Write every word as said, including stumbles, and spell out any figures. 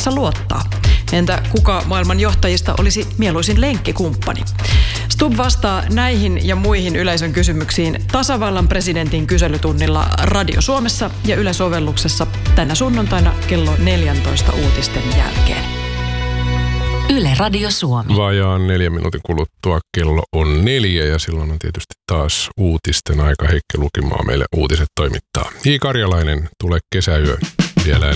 Suomessa luottaa? Entä kuka maailman johtajista olisi mieluisin lenkkikumppani? Stubb vastaa näihin ja muihin yleisön kysymyksiin tasavallan presidentin kyselytunnilla Radio Suomessa ja Yle-sovelluksessa tänä sunnuntaina kello neljäntoista uutisten jälkeen. Yle Radio Suomi. Vajaan neljän minuutin kuluttua kello on neljä ja silloin on tietysti taas uutisten aika. Heikki Lukimaa meille uutiset toimittaa. J. Karjalainen, tule kesäyö vielä.